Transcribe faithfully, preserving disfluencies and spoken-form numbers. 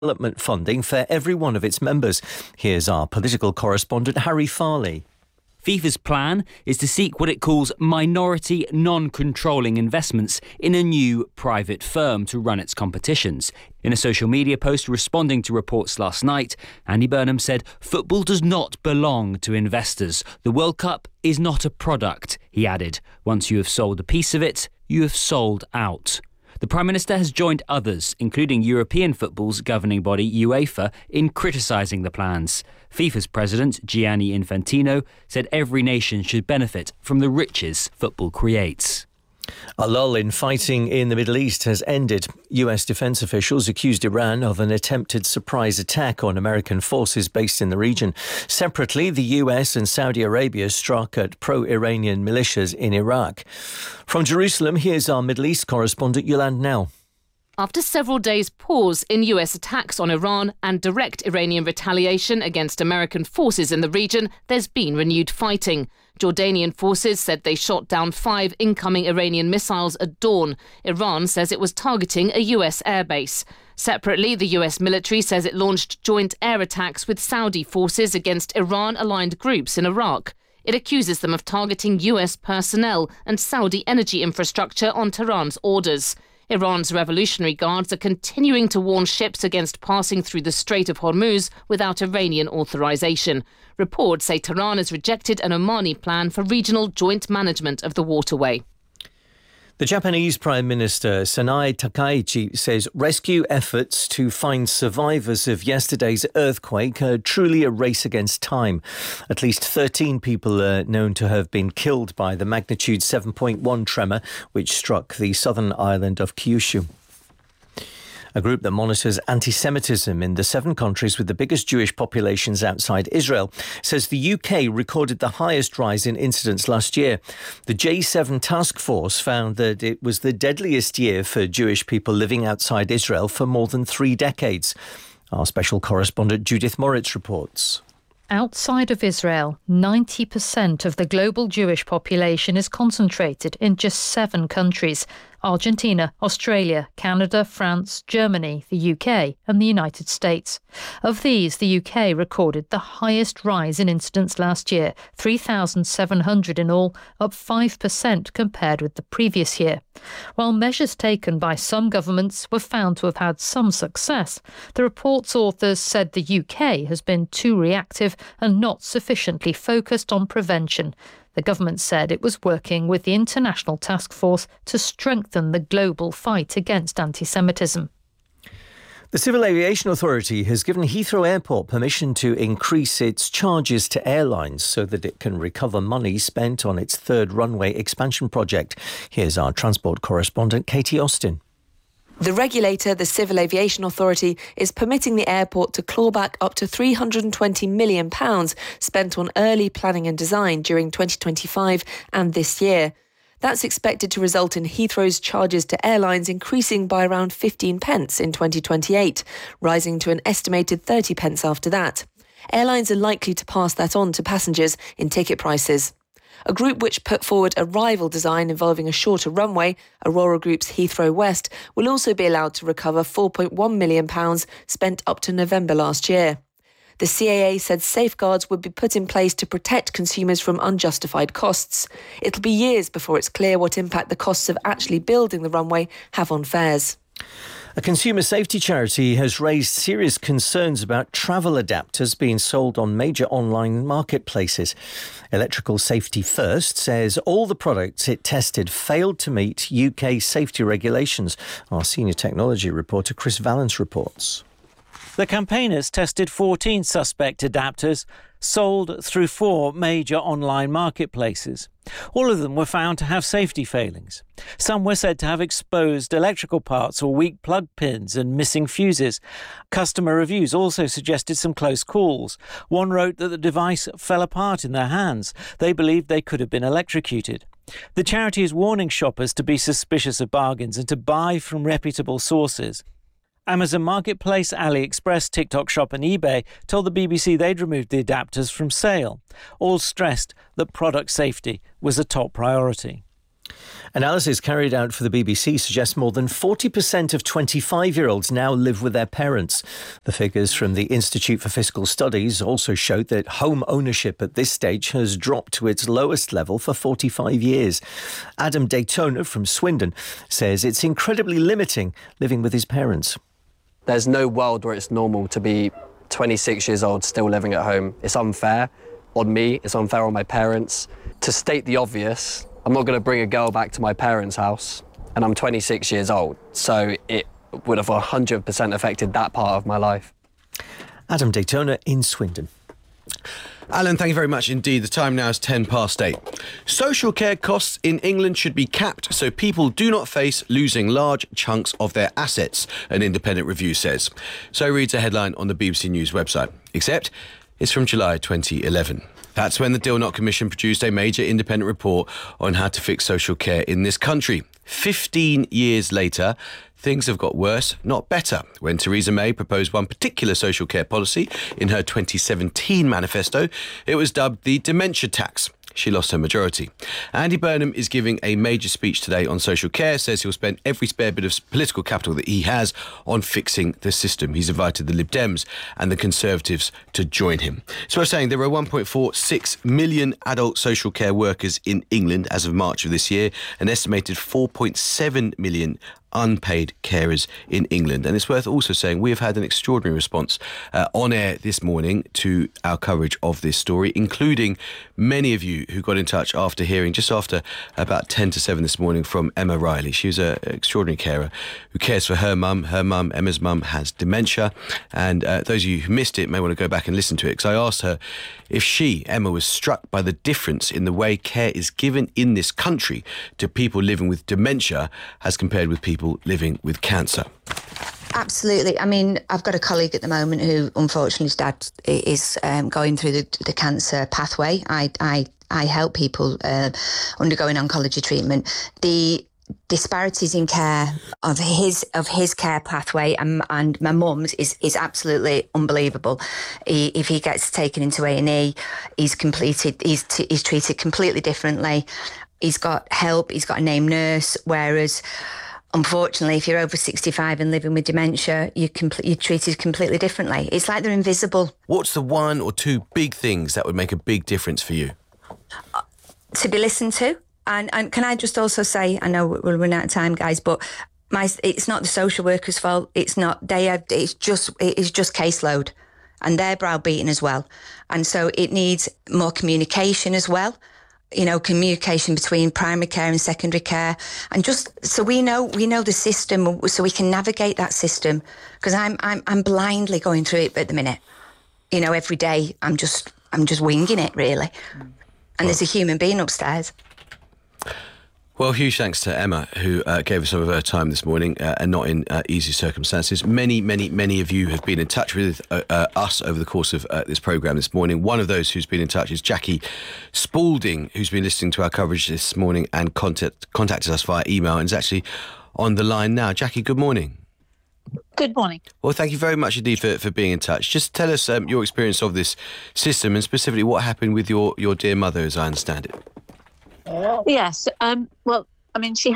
development funding for every one of its members. Here's our political correspondent, Harry Farley. FIFA's plan is to seek what it calls minority non-controlling investments in a new private firm to run its competitions. In a social media post responding to reports last night, Andy Burnham said football does not belong to investors. The World Cup is not a product, he added. Once you have sold a piece of it, you have sold out. The Prime Minister has joined others, including European football's governing body UEFA, in criticising the plans. FIFA's president, Gianni Infantino, said every nation should benefit from the riches football creates. A lull in fighting in the Middle East has ended. U S defense officials accused Iran of an attempted surprise attack on American forces based in the region. Separately, the U S and Saudi Arabia struck at pro-Iranian militias in Iraq. From Jerusalem, here's our Middle East correspondent, Yolande Nell. After several days' pause in U S attacks on Iran and direct Iranian retaliation against American forces in the region, there's been renewed fighting. Jordanian forces said they shot down five incoming Iranian missiles at dawn. Iran says it was targeting a U S airbase. Separately, the U S military says it launched joint air attacks with Saudi forces against Iran-aligned groups in Iraq. It accuses them of targeting U S personnel and Saudi energy infrastructure on Tehran's orders. Iran's Revolutionary Guards are continuing to warn ships against passing through the Strait of Hormuz without Iranian authorization. Reports say Tehran has rejected an Omani plan for regional joint management of the waterway. The Japanese Prime Minister Sanae Takaichi says rescue efforts to find survivors of yesterday's earthquake are truly a race against time. At least thirteen people are known to have been killed by the magnitude seven point one tremor which struck the southern island of Kyushu. A group that monitors anti-Semitism in the seven countries with the biggest Jewish populations outside Israel says the U K recorded the highest rise in incidents last year. The J seven task force found that it was the deadliest year for Jewish people living outside Israel for more than three decades. Our special correspondent Judith Moritz reports. Outside of Israel, ninety percent of the global Jewish population is concentrated in just seven countries: Argentina, Australia, Canada, France, Germany, the U K and the United States. Of these, the U K recorded the highest rise in incidents last year, three thousand seven hundred in all, up five percent compared with the previous year. While measures taken by some governments were found to have had some success, the report's authors said the U K has been too reactive and not sufficiently focused on prevention. The government said it was working with the International Task Force to strengthen the global fight against anti-Semitism. The Civil Aviation Authority has given Heathrow Airport permission to increase its charges to airlines so that it can recover money spent on its third runway expansion project. Here's our transport correspondent, Katie Austin. The regulator, the Civil Aviation Authority, is permitting the airport to claw back up to three hundred twenty million pounds spent on early planning and design during twenty twenty-five and this year. That's expected to result in Heathrow's charges to airlines increasing by around fifteen pence in twenty twenty-eight, rising to an estimated thirty pence after that. Airlines are likely to pass that on to passengers in ticket prices. A group which put forward a rival design involving a shorter runway, Aurora Group's Heathrow West, will also be allowed to recover four point one million pounds spent up to November last year. The C A A said safeguards would be put in place to protect consumers from unjustified costs. It'll be years before it's clear what impact the costs of actually building the runway have on fares. A consumer safety charity has raised serious concerns about travel adapters being sold on major online marketplaces. Electrical Safety First says all the products it tested failed to meet U K safety regulations. Our senior technology reporter Chris Valence reports. The campaigners tested fourteen suspect adapters sold through four major online marketplaces. All of them were found to have safety failings. Some were said to have exposed electrical parts or weak plug pins and missing fuses. Customer reviews also suggested some close calls. One wrote that the device fell apart in their hands. They believed they could have been electrocuted. The charity is warning shoppers to be suspicious of bargains and to buy from reputable sources. Amazon Marketplace, AliExpress, TikTok Shop and eBay told the B B C they'd removed the adapters from sale. All stressed that product safety was a top priority. Analysis carried out for the B B C suggests more than forty percent of twenty-five-year-olds now live with their parents. The figures from the Institute for Fiscal Studies also showed that home ownership at this stage has dropped to its lowest level for forty-five years. Adam Daytona from Swindon says it's incredibly limiting living with his parents. There's no world where it's normal to be twenty-six years old still living at home. It's unfair on me, it's unfair on my parents. To state the obvious, I'm not going to bring a girl back to my parents' house, and I'm twenty-six years old, so it would have one hundred percent affected that part of my life. Adam Daytona in Swindon. Alan, thank you very much indeed. The time now is ten past eight. Social care costs in England should be capped so people do not face losing large chunks of their assets, an independent review says. So reads a headline on the B B C News website, except it's from July twenty eleven. That's when the Dilnot Commission produced a major independent report on how to fix social care in this country. Fifteen years later, things have got worse, not better. When Theresa May proposed one particular social care policy in her twenty seventeen manifesto, it was dubbed the dementia tax. She lost her majority. Andy Burnham is giving a major speech today on social care, says he'll spend every spare bit of political capital that he has on fixing the system. He's invited the Lib Dems and the Conservatives to join him. So I was saying there are one point four six million adult social care workers in England as of March of this year, an estimated four point seven million unpaid carers in England. And it's worth also saying we have had an extraordinary response uh, on air this morning to our coverage of this story, including many of you who got in touch after hearing, just after about ten to seven this morning, from Emma Riley. She was an extraordinary carer who cares for her mum. Her mum, Emma's mum, has dementia. And uh, those of you who missed it may want to go back and listen to it, because I asked her if she, Emma, was struck by the difference in the way care is given in this country to people living with dementia as compared with people living with cancer. Absolutely. I mean, I've got a colleague at the moment who, unfortunately, his dad is um, going through the, the cancer pathway. I I, I help people uh, undergoing oncology treatment. The disparities in care of his of his care pathway and, and my mum's is is absolutely unbelievable. He, if he gets taken into A and E, he's completed. He's t- he's treated completely differently. He's got help. He's got a named nurse, whereas, unfortunately, if you're over sixty-five and living with dementia, you're, compl- you're treated completely differently. It's like they're invisible. What's the one or two big things that would make a big difference for you? Uh, to be listened to. And, and can I just also say, I know we'll run out of time, guys, but my it's not the social workers' fault. It's not, they have, it's just, it is just caseload. And they're browbeaten as well. And so it needs more communication as well. You know, communication between primary care and secondary care, and just so we know we know the system, so we can navigate that system. Because I'm I'm I'm blindly going through it at the minute. You know, every day I'm just I'm just winging it really. And well, there's a human being upstairs. Well, huge thanks to Emma, who uh, gave us some of her time this morning, uh, and not in uh, easy circumstances. Many, many, many of you have been in touch with uh, uh, us over the course of uh, this programme this morning. One of those who's been in touch is Jackie Spalding, who's been listening to our coverage this morning and contact, contacted us via email and is actually on the line now. Jackie, good morning. Good morning. Well, thank you very much indeed for, for being in touch. Just tell us um, your experience of this system and specifically what happened with your, your dear mother, as I understand it. Yes. Um, well, I mean, she